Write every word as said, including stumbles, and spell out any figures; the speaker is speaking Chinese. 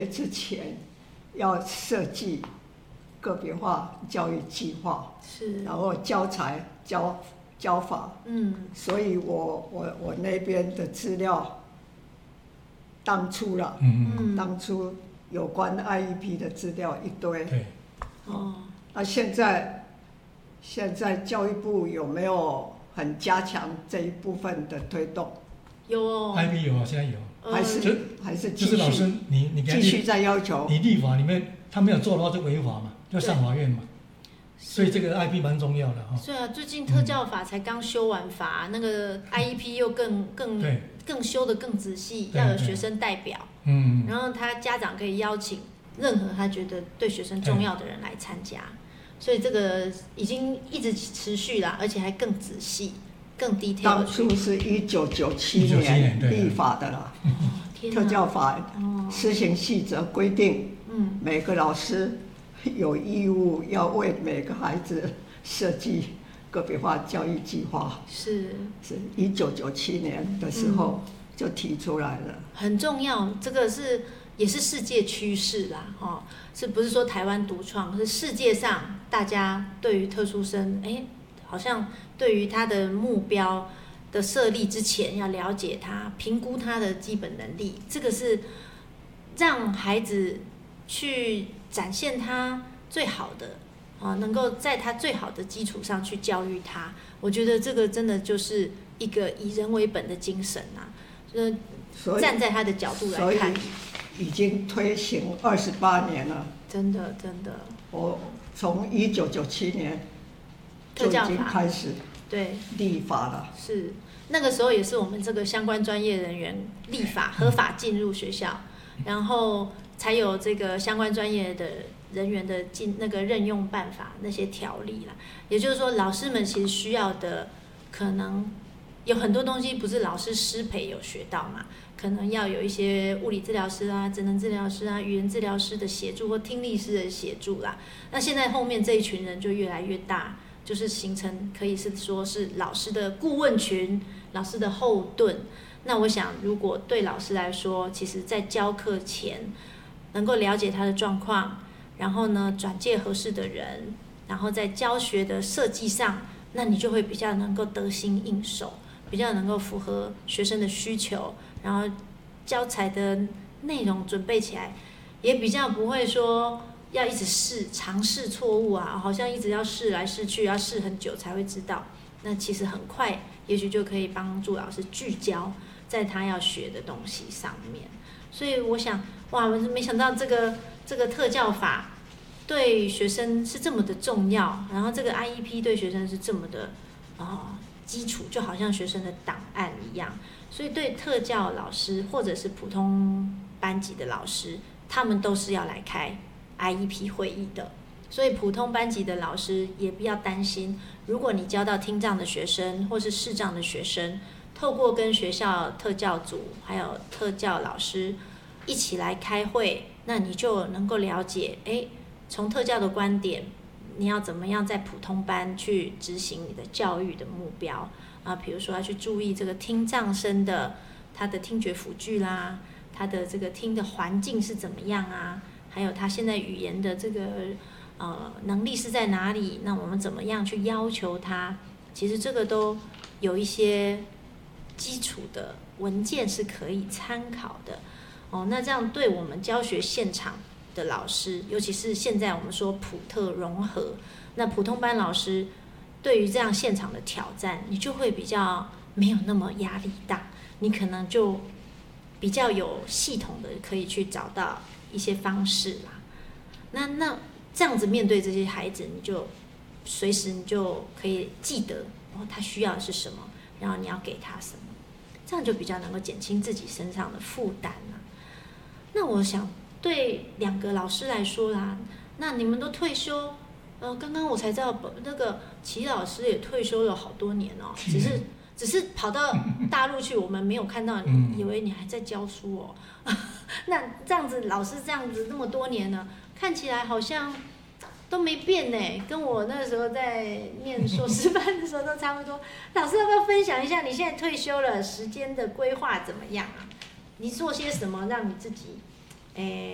之前要设计个别化教育计划， 是， 然后教材教教法， 嗯， 所以我我我那边的资料，当初了， 嗯当初有关 I E P 的资料一堆， 对， 哦， 那现在现在教育部有没有很加强这一部分的推动？ 有哦 ，I P 有啊，现在有， 呃还是就还是继就是老师续你你给他继续立在要求？ 你立法里面他没有做的话就违法嘛，就上法院嘛，所以这个 I P 蛮重要的哈。 对啊，最近特教法才刚修完法，那个 I E P 又更更对， 更修得更仔细， 对对要有学生代表， 嗯， 然后他家长可以邀请任何他觉得对学生重要的人来参加，所以这个已经一直持续啦，而且还更仔细、更 detail 当的去。 初是一九九七一九九七年对立法的啦， 天哪特教法哦， 施行细则规定， 嗯， 每个老师有义务要为每个孩子设计个别化教育计划， 是是一九九七年的时候就提出来了。 很重要，这个是也是世界趋势啦，哦，是不是说台湾独创？是世界上大家对于特殊生，哎，好像对于他的目标的设立之前，要了解他，评估他的基本能力，这个是让孩子去展现他最好的啊，能够在他最好的基础上去教育他。我觉得这个真的就是一个以人为本的精神啊，就是所以站在他的角度来看， 已经推行二十八年了。 真的真的， 我从一九九七年就已经特教法开始对立法了。 是那个时候也是我们这个相关专业人员立法合法进入学校，然后才有这个相关专业的人员的进那个任用办法那些条例啦。也就是说，老师们其实需要的可能有很多东西不是老师师培有学到嘛，可能要有一些物理治疗师啊、职能治疗师啊、语言治疗师的协助或听力师的协助啦。那现在后面这一群人就越来越大，就是形成可以是说是老师的顾问群、老师的后盾。那我想，如果对老师来说，其实在教课前能够了解他的状况，然后呢转介合适的人，然后在教学的设计上，那你就会比较能够得心应手，比较能够符合学生的需求，然后教材的内容准备起来，也比较不会说要一直试尝试错误啊，好像一直要试来试去，要试很久才会知道。那其实很快，也许就可以帮助老师聚焦在他要学的东西上面。所以我想，哇，我没想到这个这个特教法对学生是这么的重要，然后这个 I E P 对学生是这么的啊、呃、基础，就好像学生的档案一样。所以对特教老师或者是普通班级的老师，他们都是要来开 I E P 会议的。所以普通班级的老师也不要担心，如果你教到听障的学生或是视障的学生，透过跟学校特教组还有特教老师一起来开会，那你就能够了解，哎，从特教的观点，你要怎么样在普通班去执行你的教育的目标啊？比如说要去注意这个听障生的他的听觉辅具啦，他的这个听的环境是怎么样啊？还有他现在语言的这个呃能力是在哪里？那我们怎么样去要求他？其实这个都有一些基础的文件是可以参考的哦。那这样对我们教学现场的老师，尤其是现在我们说普特融合，那普通班老师对于这样现场的挑战，你就会比较没有那么压力大，你可能就比较有系统的可以去找到一些方式啦。那那这样子面对这些孩子，你就随时你就可以记得哦，他需要的是什么，然后你要给他什么，这样就比较能够减轻自己身上的负担啦。那我想对两个老师来说啦，那你们都退休，呃，刚刚我才知道那个齐老师也退休了好多年哦，只是只是跑到大陆去，我们没有看到你，以为你还在教书哦。那这样子，老师这样子那么多年了，看起来好像都没变呢，跟我那时候在念硕士班的时候都差不多。老师要不要分享一下你现在退休了，时间的规划怎么样啊？你做些什么让你自己，诶？